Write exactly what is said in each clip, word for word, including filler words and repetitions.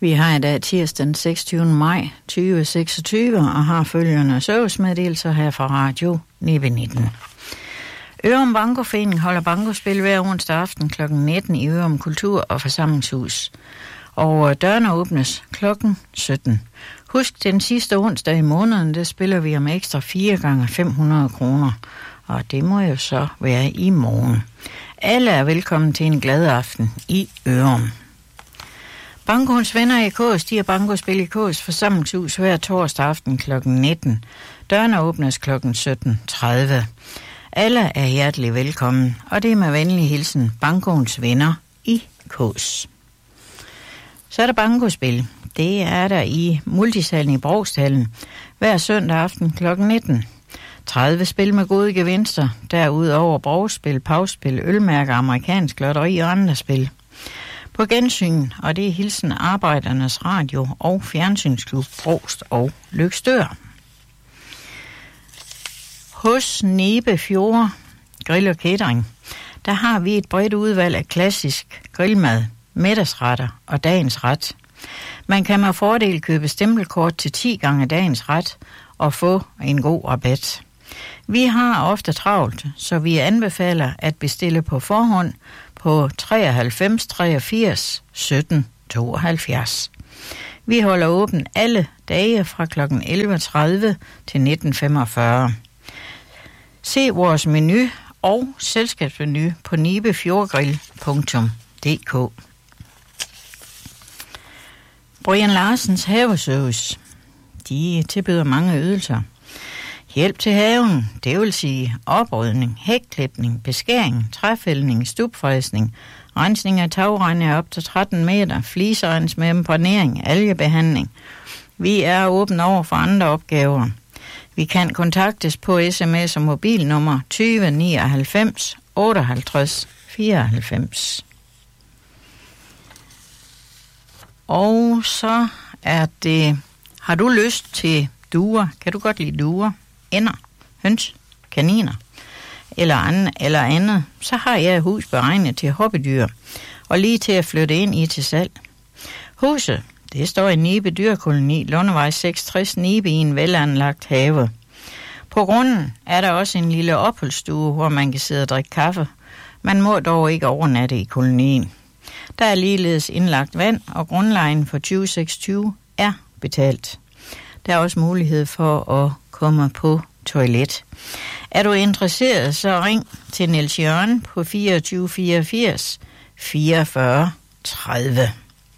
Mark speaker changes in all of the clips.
Speaker 1: Vi har i dag tirsdag den seksogtyvende maj tyve seksogtyve og har følgende servicemeddelelser her fra Radio ni nitten. Ørum Bankoforening holder bankospil hver onsdag aften klokken nitten i Ørum Kultur- og Forsamlingshus. Og dørene åbnes klokken sytten. Husk, den sidste onsdag i måneden, der spiller vi om ekstra fire gange fem hundrede kroner. Og det må jo så være i morgen. Alle er velkommen til en glad aften i Ørum. Bankoens venner i Kås, de har bankospil i Kås Forsamlingshus hver torsdag aften klokken nitten. Dørene åbnes klokken sytten tredive. Alle er hjertelig velkommen, og det er med venlig hilsen Bankoens venner i Kås. Så er der bankospil. Det er der i Multisalen i Brogshallen hver søndag aften klokken nitten. tredive spil med gode gevinster, derudover brogspil, pauspil, ølmærker, amerikansk lotteri og andre spil. På gensyn, og det er hilsen Arbejdernes Radio og Fjernsynsklub Brogst og Løgstør. Hos Nebe Fjord Grill og Catering, der har vi et bredt udvalg af klassisk grillmad, middagsretter og dagens ret. Man kan med fordel købe stempelkort til ti gange dagens ret og få en god rabat. Vi har ofte travlt, så vi anbefaler at bestille på forhånd på treoghalvfems treogfirs sytten tooghalvfjerds. Vi holder åben alle dage fra klokken elleve tredive til nitten femogfyrre. Se vores menu og selskabsmenu på nibefjordgrill punktum d k. Brian Larsens Haveservice. De tilbyder mange ydelser. Hjælp til haven, det vil sige oprydning, hækklipning, beskæring, træfældning, stubfræsning, rensning af tagregner op til tretten meter, fliserens med membranering, algebehandling. Vi er åbne over for andre opgaver. Vi kan kontaktes på sms og mobilnummer tyve nioghalvfems otteoghalvtreds fireoghalvfems. Og så er det, har du lyst til duer? Kan du godt lide duer? Ender, høns, kaniner eller andet, eller andet, så har jeg et hus beregnet til hobbydyr og lige til at flytte ind i til salg. Huset, det står i Nibe Dyrekoloni, Lundevej seksogtres, Nibe i en velanlagt have. På grunden er der også en lille opholdsstue, hvor man kan sidde og drikke kaffe. Man må dog ikke overnatte i kolonien. Der er ligeledes indlagt vand, og grundlejen for tyve seksogtyve er betalt. Der er også mulighed for at komme på toilet. Er du interesseret, så ring til Niels Jørgen på fireogtyve fireogfirs fireogfyrre tredive.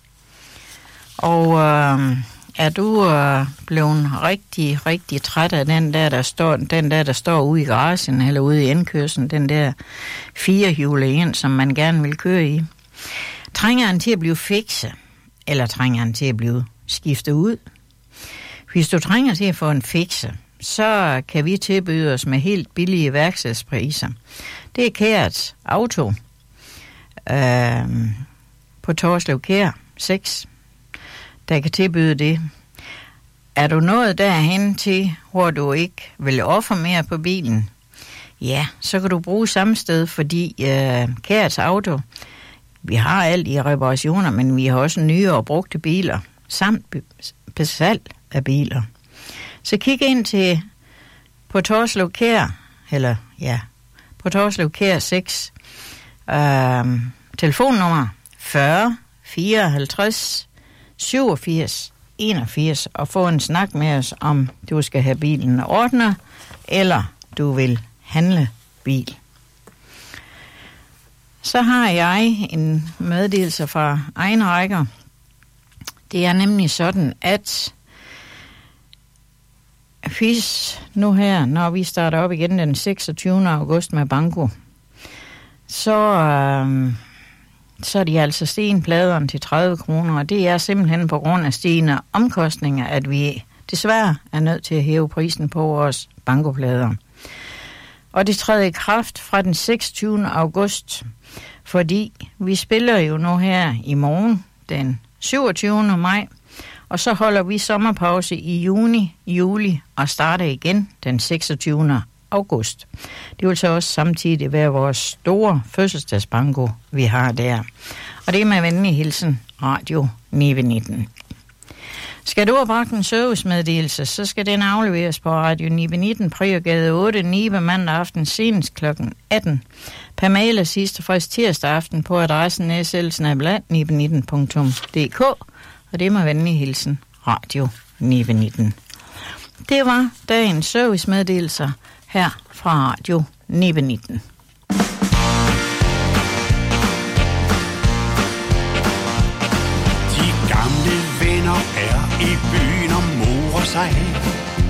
Speaker 1: Og øh, er du øh, blevet rigtig, rigtig træt af den der, der står, den der, der står ude i garagen eller ude i indkørslen, den der firehjulede ind, som man gerne vil køre i? Trænger han til at blive fikse, eller trænger han til at blive skiftet ud? Hvis du trænger til at få en fikse, så kan vi tilbyde os med helt billige værkstedspriser. Det er Kært Auto øh, på Torslev Kær seks, der kan tilbyde det. Er du nået derhen til, hvor du ikke vil ofre mere på bilen, ja, så kan du bruge samme sted, fordi øh, Kært Auto, vi har alt i reparationer, men vi har også nye og brugte biler, samt besalg af biler. Så kig ind til på Torslev Kær, eller ja, på Torslev Kær seks, øh, telefonnummer fyrre fireoghalvtreds syvogfirs enogfirs, og få en snak med os, om du skal have bilen ordnet, eller du vil handle bil. Så har jeg en meddelelse fra egen rækker. Det er nemlig sådan, at hvis nu her, når vi starter op igen den seksogtyvende august med banko, så, øh, så er de altså stenpladerne til tredive kroner, og det er simpelthen på grund af stigende omkostninger, at vi desværre er nødt til at hæve prisen på vores bankoplader. Og det træder i kraft fra den seksogtyvende august, fordi vi spiller jo nu her i morgen den syvogtyvende maj, og så holder vi sommerpause i juni, juli og starter igen den seksogtyvende august. Det vil så også samtidig være vores store fødselsdagsbanko, vi har der. Og det er med venlig hilsen Radio Nibe nitten. Skal du have bragt en servicemeddelelse, så skal den afleveres på Radio Nibe nitten, Priorgade otte, Nibe, mandag aften senest klokken atten. Per mail er sidste frist tirsdag aften på adressen s l bindestreg nibe nitten punktum d k, og det må venlig hilsen Radio Nibe nitten. Det var dagens servicemeddelelser her fra Radio Nibe nitten.
Speaker 2: De gamle venner er i byen og morer sig.